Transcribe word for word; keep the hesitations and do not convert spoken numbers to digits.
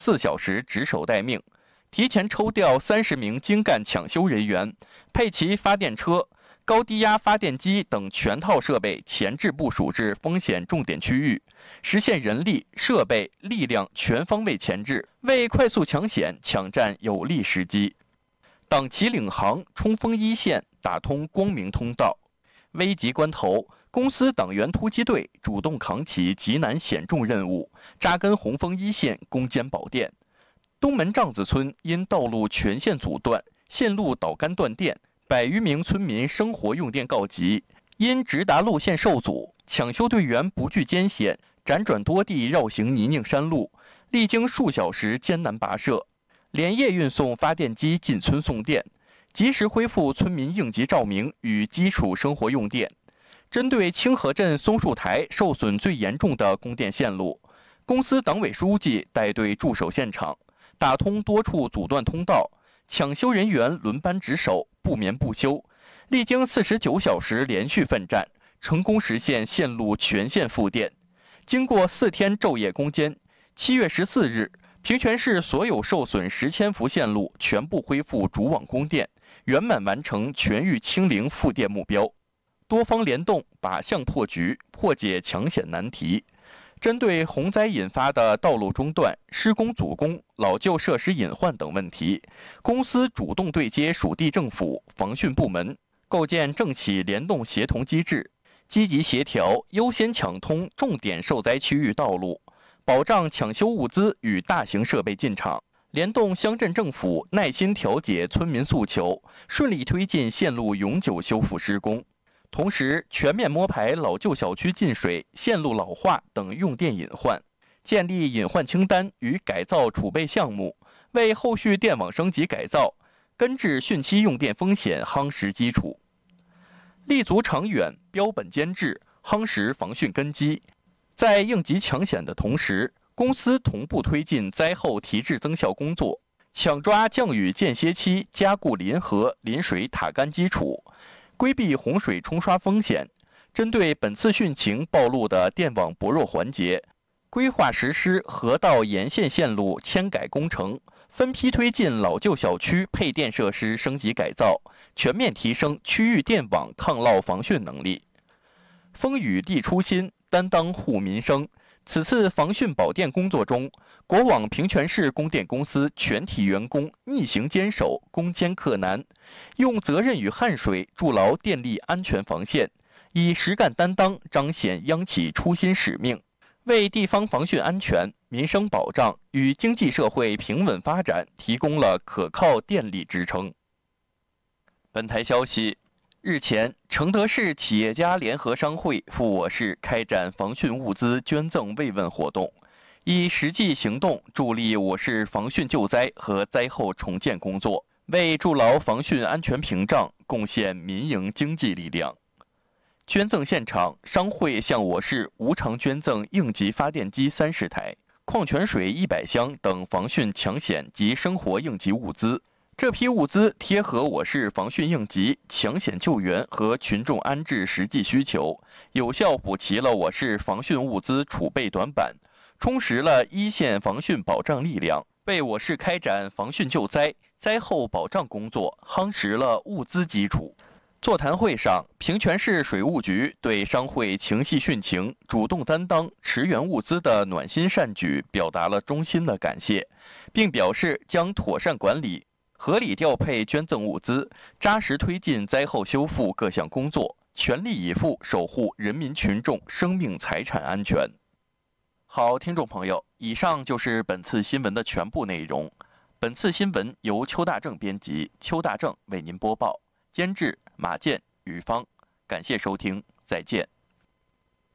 四小时值守待命，提前抽调三十名精干抢修人员，配齐发电车、高低压发电机等全套设备前置部署至风险重点区域，实现人力、设备、力量全方位前置，为快速抢险抢占有利时机。党旗领航，冲锋一线，打通光明通道。危急关头，公司党员突击队主动扛起极难险重任务，扎根洪峰一线，攻坚保电。东门帐子村因道路全线阻断，线路导杆断电，百余名村民生活用电告急。因直达路线受阻，抢修队员不惧艰险，辗转多地绕行泥泞山路，历经数小时艰难跋涉，连夜运送发电机进村送电，及时恢复村民应急照明与基础生活用电。针对清河镇松树台受损最严重的供电线路，公司党委书记带队驻守现场，打通多处阻断通道，抢修人员轮班值守，不眠不休，历经四十九小时连续奋战，成功实现线路全线复电。经过四天昼夜攻坚，七月十四日，平泉市所有受损十千伏线路全部恢复主网供电，圆满完成全域清零复电目标。多方联动，靶向破局，破解抢险难题。针对洪灾引发的道路中断、施工阻工、老旧设施隐患等问题，公司主动对接属地政府、防汛部门，构建政企联动协同机制，积极协调，优先抢通重点受灾区域道路，保障抢修物资与大型设备进场，联动乡镇政府耐心调解村民诉求，顺利推进线路永久修复施工。同时，全面摸排老旧小区进水、线路老化等用电隐患，建立隐患清单与改造储备项目，为后续电网升级改造、根治汛期用电风险夯实基础。立足长远，标本兼治，夯实防汛根基。在应急抢险的同时，公司同步推进灾后提质增效工作，抢抓降雨间歇期，加固临河、临水塔杆基础，规避洪水冲刷风险。针对本次汛情暴露的电网薄弱环节，规划实施河道沿线线路迁改工程，分批推进老旧小区配电设施升级改造，全面提升区域电网抗涝防汛能力。风雨立初心，担当护民生。此次防汛保电工作中，国网平泉市供电公司全体员工逆行坚守，攻坚克难，用责任与汗水筑牢电力安全防线，以实干担当彰显央企初心使命，为地方防汛安全、民生保障与经济社会平稳发展提供了可靠电力支撑。本台消息，日前，承德市企业家联合商会赴我市开展防汛物资捐赠慰问活动，以实际行动助力我市防汛救灾和灾后重建工作，为筑牢防汛安全屏障贡献民营经济力量。捐赠现场，商会向我市无偿捐赠应急发电机三十台、矿泉水一百箱等防汛抢险及生活应急物资。这批物资贴合我市防汛应急、抢险救援和群众安置实际需求，有效补齐了我市防汛物资储备短板，充实了一线防汛保障力量，为我市开展防汛救灾、灾后保障工作夯实了物资基础。座谈会上，平泉市水务局对商会情系汛情、主动担当、驰援物资的暖心善举表达了衷心的感谢，并表示将妥善管理、合理调配捐赠物资，扎实推进灾后修复各项工作，全力以赴守护人民群众生命财产安全。好，听众朋友，以上就是本次新闻的全部内容。本次新闻由邱大正编辑，邱大正为您播报，监制马健、宇芳。感谢收听，再见。